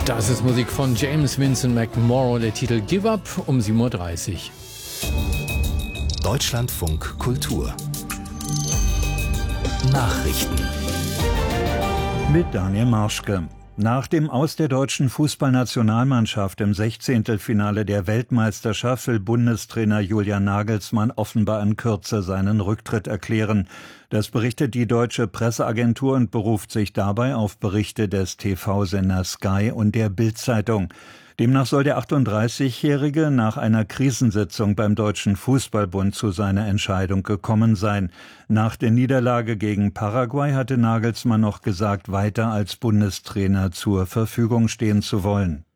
Das ist Musik von James Vincent McMorrow, der Titel Give Up um 7:30 Uhr. Deutschlandfunk Kultur Nachrichten mit Daniel Marschke. Nach dem Aus der deutschen Fußballnationalmannschaft im 16. der Weltmeisterschaft will Bundestrainer Julian Nagelsmann offenbar in Kürze seinen Rücktritt erklären. Das berichtet die deutsche Presseagentur und beruft sich dabei auf Berichte des TV-Senders Sky und der Bild-Zeitung. Demnach soll der 38-Jährige nach einer Krisensitzung beim Deutschen Fußballbund zu seiner Entscheidung gekommen sein. Nach der Niederlage gegen Paraguay hatte Nagelsmann noch gesagt, weiter als Bundestrainer zur Verfügung stehen zu wollen.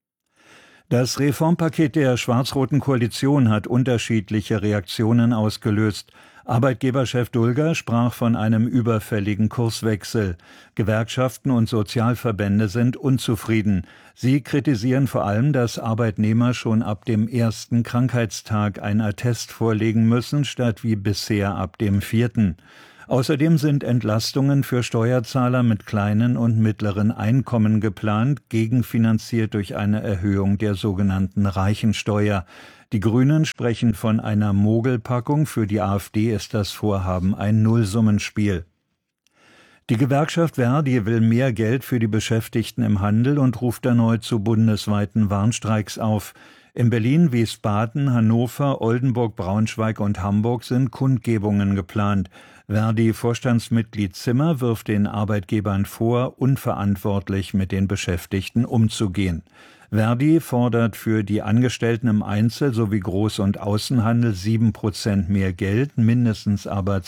Das Reformpaket der schwarz-roten Koalition hat unterschiedliche Reaktionen ausgelöst. Arbeitgeberchef Dulger sprach von einem überfälligen Kurswechsel. Gewerkschaften und Sozialverbände sind unzufrieden. Sie kritisieren vor allem, dass Arbeitnehmer schon ab dem ersten Krankheitstag ein Attest vorlegen müssen, statt wie bisher ab dem 4. Außerdem sind Entlastungen für Steuerzahler mit kleinen und mittleren Einkommen geplant, gegenfinanziert durch eine Erhöhung der sogenannten Reichensteuer. Die Grünen sprechen von einer Mogelpackung, für die AfD ist das Vorhaben ein Nullsummenspiel. Die Gewerkschaft ver.di will mehr Geld für die Beschäftigten im Handel und ruft erneut zu bundesweiten Warnstreiks auf. In Berlin, Wiesbaden, Hannover, Oldenburg, Braunschweig und Hamburg sind Kundgebungen geplant. ver.di-Vorstandsmitglied Zimmer wirft den Arbeitgebern vor, unverantwortlich mit den Beschäftigten umzugehen. ver.di fordert für die Angestellten im Einzel- sowie Groß- und Außenhandel 7% mehr Geld, mindestens aber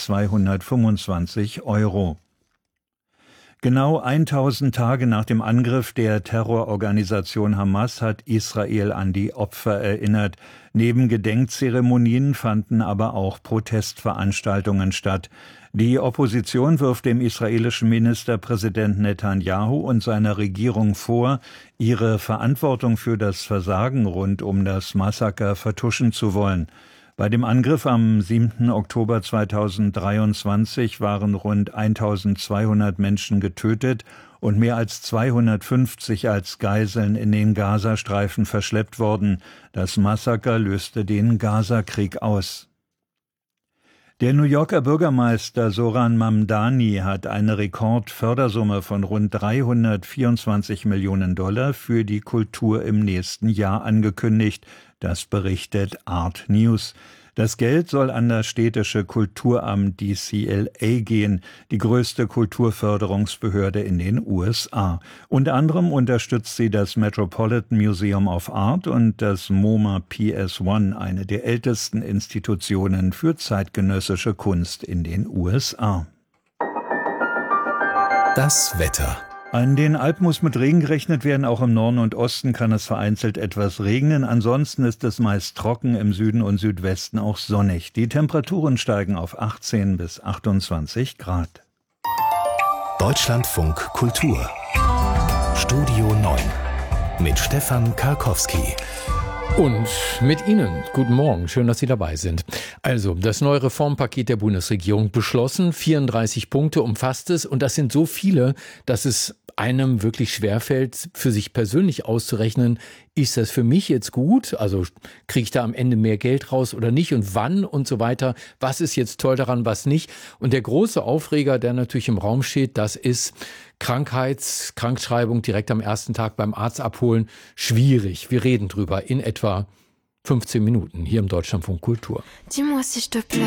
225 €. Genau 1000 Tage nach dem Angriff der Terrororganisation Hamas hat Israel an die Opfer erinnert. Neben Gedenkzeremonien fanden aber auch Protestveranstaltungen statt. Die Opposition wirft dem israelischen Ministerpräsident Netanyahu und seiner Regierung vor, ihre Verantwortung für das Versagen rund um das Massaker vertuschen zu wollen. Bei dem Angriff am 7. Oktober 2023 waren rund 1200 Menschen getötet und mehr als 250 als Geiseln in den Gazastreifen verschleppt worden. Das Massaker löste den Gazakrieg aus. Der New Yorker Bürgermeister Zoran Mamdani hat eine Rekordfördersumme von rund $324 Millionen für die Kultur im nächsten Jahr angekündigt. Das berichtet Art News. Das Geld soll an das städtische Kulturamt DCLA gehen, die größte Kulturförderungsbehörde in den USA. Unter anderem unterstützt sie das Metropolitan Museum of Art und das MoMA PS1, eine der ältesten Institutionen für zeitgenössische Kunst in den USA. Das Wetter. An den Alpen muss mit Regen gerechnet werden, auch im Norden und Osten kann es vereinzelt etwas regnen. Ansonsten ist es meist trocken, im Süden und Südwesten auch sonnig. Die Temperaturen steigen auf 18 bis 28 Grad. Deutschlandfunk Kultur Studio 9 mit Stefan Karkowski. Und mit Ihnen. Guten Morgen, schön, dass Sie dabei sind. Also, das neue Reformpaket der Bundesregierung beschlossen, 34 Punkte umfasst es und das sind so viele, dass es einem wirklich schwerfällt, für sich persönlich auszurechnen, ist das für mich jetzt gut? Also kriege ich da am Ende mehr Geld raus oder nicht und wann und so weiter? Was ist jetzt toll daran, was nicht? Und der große Aufreger, der natürlich im Raum steht, das ist Krankschreibung direkt am ersten Tag beim Arzt abholen. Schwierig. Wir reden drüber in etwa 15 Minuten hier im Deutschlandfunk Kultur.